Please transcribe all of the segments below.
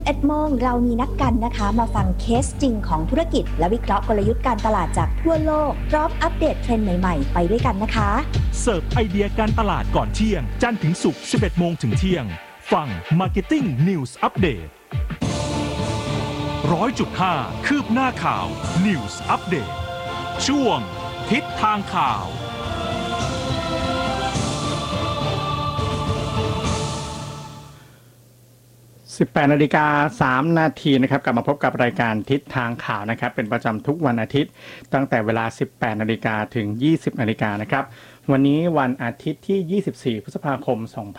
11 โมงเรามีนัดกันนะคะมาฟังเคสจริงของธุรกิจและวิเคราะห์กลยุทธ์การตลาดจากทั่วโลกพร้อมอัปเดตเทรนด์ใหม่ๆไปด้วยกันนะคะเสิร์ฟไอเดียการตลาดก่อนเที่ยงจันทร์ถึงศุกร์ 11 โมงถึงเที่ยงฟัง Marketing News Update 100.5 คืบหน้าข่าว News Update ช่วงทิศทางข่าว 18 นาฬิกา 3 นาทีนะครับกลับมาพบกับรายการทิศทางข่าวนะครับเป็นประจำทุกวันอาทิตย์ตั้งแต่เวลา 18 นาฬิกาถึง 20 นาฬิกานะครับวันนี้วันอาทิตย์ที่ 24 พฤษภาคม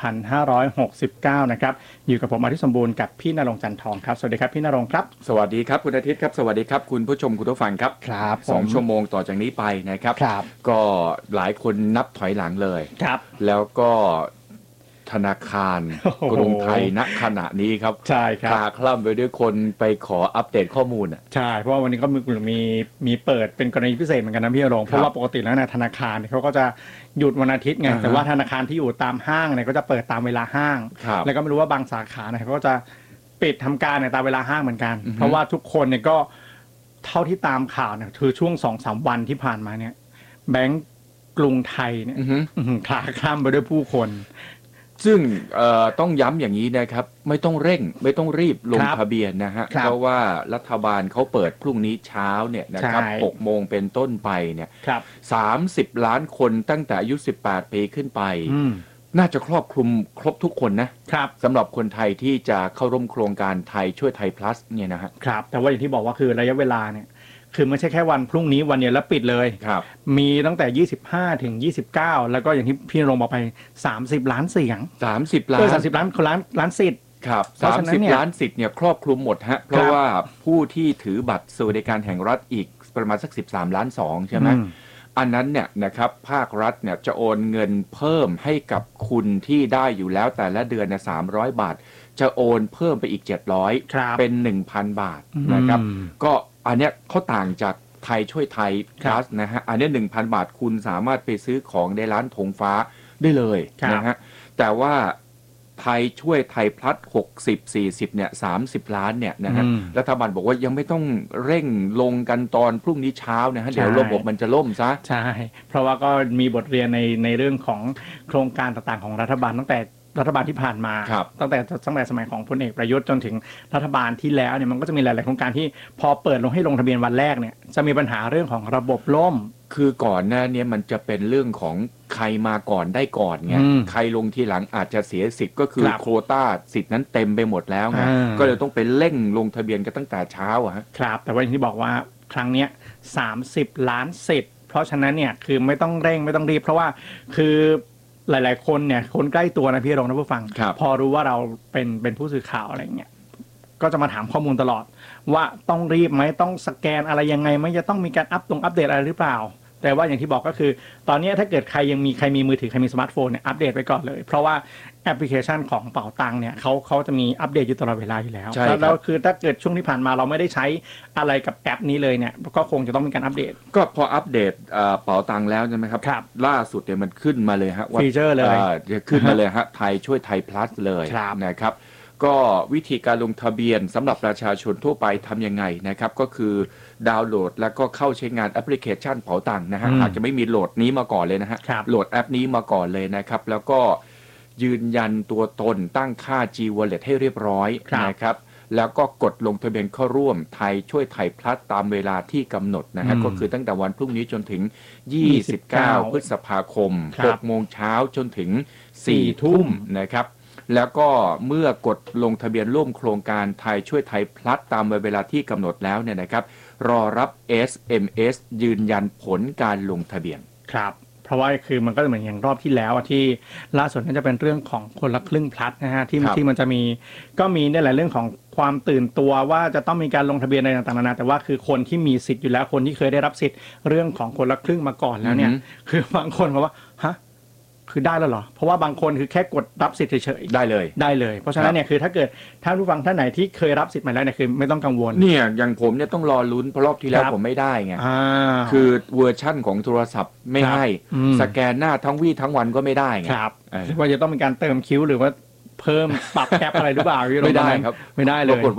2569 นะครับอยู่กับผมอาทิตย์สมบูรณ์กับพี่ณรงค์จันทร์ทองครับสวัสดีครับพี่ณรงค์ครับสวัสดีครับคุณอาทิตย์ครับสวัสดีครับคุณผู้ชมคุณผู้ฟังครับครับ 2 ชั่วโมงต่อจากนี้ไปนะครับก็หลายคนนับถอยหลังเลยครับแล้วก็ธนาคารกรุงไทยณขณะนี้ครับใช่ครับคลาคล่ำไปด้วยคนไปขออัปเดตข้อมูลใช่เพราะว่าวันนี้ก็มีเปิดเป็นกรณีพิเศษเหมือนกันนะพี่ณรงค์เพราะว่าปกติแล้วนะธนาคารเขาก็จะหยุดวันอาทิตย์ไงแต่ว่าธนาคารที่อยู่ตามห้างเนี่ยก็จะเปิดตามเวลาห้างแล้วก็ไม่รู้ว่าบางสาขาเนี่ยเขาก็จะปิดทำการในตามเวลาห้างเหมือนกันเพราะว่าทุกคนเนี่ยก็เท่าที่ตามข่าวเนี่ยคือช่วง 2-3 วันที่ผ่านมาเนี่ยแบงก์กรุงไทยเนี่ยคลาคล่ำไปด้วยผู้คนซึ่งต้องย้ำอย่างนี้นะครับไม่ต้องเร่งไม่ต้องรีบลงทะเบียนนะฮะเพราะว่ารัฐบาลเขาเปิดพรุ่งนี้เช้าเนี่ยนะครับ 6 โมงเป็นต้นไปเนี่ย30 ล้านคนตั้งแต่อายุ18 ปีขึ้นไปน่าจะครอบคลุมครบทุกคนนะสำหรับคนไทยที่จะเข้าร่วมโครงการไทยช่วยไทย plus เนี่ยนะฮะครับแต่ว่าอย่างที่บอกว่าคือระยะเวลาเนี่ยคือไม่ใช่แค่วันพรุ่งนี้วันเดียวแล้วปิดเลยมีตั้งแต่25ถึง29แล้วก็อย่างที่พี่ณรงค์บอกไป30 ล้านเสียง 30 ล้าน 30 ล้านสิทธิ์ครับ30 ล้านสิทธิ์เนี่ยครอบคลุมหมดฮะเพราะว่าผู้ที่ถือบัตรสวัสดิการแห่งรัฐอีกประมาณสัก13 ล้าน 2ใช่ไหมอันนั้นเนี่ยนะครับภาครัฐเนี่ยจะโอนเงินเพิ่มให้กับคุณที่ได้อยู่แล้วแต่ละเดือนเนี่ย300 บาทจะโอนเพิ่มไปอีก700เป็น 1,000 บาทนะครับก็อันเนี้ยเขาต่างจากไทยช่วยไทย plus นะฮะอันนี้ 1,000 บาทคุณสามารถไปซื้อของในร้านธงฟ้าได้เลยนะฮะแต่ว่าไทยช่วยไทย plus 60-40เนี่ย30 ล้านเนี่ยนะฮะรัฐบาลบอกว่ายังไม่ต้องเร่งลงกันตอนพรุ่งนี้เช้านะฮะเดี๋ยวระบบมันจะล่มซะใช่เพราะว่าก็มีบทเรียนในเรื่องของโครงการต่างๆของรัฐบาลตั้งแต่รัฐบาลที่ผ่านมาตั้งแต่สมัยของพลเอกประยุทธ์จนถึงรัฐบาลที่แล้วเนี่ยมันก็จะมีหลายๆโครงการที่พอเปิดลงให้ลงทะเบียนวันแรกเนี่ยจะมีปัญหาเรื่องของระบบล่มคือก่อนหน้านี้มันจะเป็นเรื่องของใครมาก่อนได้ก่อนไงใครลงทีหลังอาจจะเสียสิทธิ์ก็คือโควต้าสิทธิ์นั้นเต็มไปหมดแล้วไงก็เลยต้องไปเร่งลงทะเบียนกันตั้งแต่เช้าอะครับแต่ว่าอย่างที่บอกว่าครั้งนี้30 ล้านสิทธิ์เพราะฉะนั้นเนี่ยคือไม่ต้องเร่งไม่ต้องรีบเพราะว่าคือหลายๆคนเนี่ยคนใกล้ตัวนะพี่ณรงค์นะผู้ฟังพอรู้ว่าเราเป็นผู้สื่อข่าวอะไรเงี้ยก็จะมาถามข้อมูลตลอดว่าต้องรีบไหมต้องสแกนอะไรยังไงไหมจะต้องมีการอัปเดตอะไรหรือเปล่าแต่ว่าอย่างที่บอกก็คือตอนนี้ถ้าเกิดใครมีมือถือใครมีสมาร์ทโฟนเนี่ยอัปเดตไปก่อนเลยเพราะว่าแอปพลิเคชันของเป๋าตังค์เนี่ยเขาจะมีอัปเดตอยู่ตลอดเวลาอยู่แล้วแล้วคือถ้าเกิดช่วงที่ผ่านมาเราไม่ได้ใช้อะไรกับแอปนี้เลยเนี่ยก็คงจะต้องมีการอัปเดตก็พออัปเดตเป๋าตังค์แล้วใช่ไหมครับล่าสุดเนี่ยมันขึ้นมาเลยฮะว่าฟีเจอร์เลยจะขึ้นมาเลยฮะไทยช่วยไทย plus เลยนะครับก็วิธีการลงทะเบียนสำหรับประชาชนทั่วไปทำยังไงนะครับก็คือดาวน์โหลดแล้วก็เข้าใช้งานแอปพลิเคชันเป๋าตังค์นะฮะหากจะไม่มีโหลดนี้มาก่อนเลยนะฮะโหลดแอปนี้มาก่อนเลยนะครับแล้วก็ยืนยันตัวตนตั้งค่า G Wallet ให้เรียบร้อยนะครับแล้วก็กดลงทะเบียนเข้าร่วมไทยช่วยไทย plus ตามเวลาที่กำหนดนะฮะก็คือตั้งแต่วันพรุ่งนี้จนถึง29 พฤษภาคม 6 โมงเช้าจนถึง 4 ทุ่มนะครับแล้วก็เมื่อกดลงทะเบียนร่วมโครงการไทยช่วยไทย plus ตามเวลาที่กำหนดแล้วเนี่ยนะครับรอรับ SMS ยืนยันผลการลงทะเบียนครับเพราะว่าคือมันก็เหมือนอย่างรอบที่แล้วที่ล่าสุดน่าจะเป็นเรื่องของคนละครึ่ง plus นะฮะที่มันจะมีก็มีนี่แหละเรื่องของความตื่นตัวว่าจะต้องมีการลงทะเบียนอะไรต่างๆนานาแต่ว่าคือคนที่มีสิทธิ์อยู่แล้วคนที่เคยได้รับสิทธิ์เรื่องของคนละครึ่งมาก่อนแล้วเนี่ยคือบางคนบอกว่าฮะคือได้แล้วเหรอเพราะว่าบางคนคือแค่กดรับสิทธิ์เฉยๆได้เลยเพราะฉะนั้นเนี่ยคือถ้าเกิดท่านผู้ฟังท่านไหนที่เคยรับสิทธิ์มาแล้วเนี่ยคือไม่ต้องกังวลเนี่ยอย่างผมเนี่ยต้องรอลุ้นเพราะรอบที่แล้วผมไม่ได้ไงคือเวอร์ชั่นของโทรศัพท์ไม่ให้สแกนหน้าทั้งวี่ทั้งวันก็ไม่ได้ไงว่าจะต้องมีการเติมคิ้วหรือว่าเพิ่มปรับแคปอะไรหรือเปล่าไม่ได้ครับไม่ได้เลยปรากฏ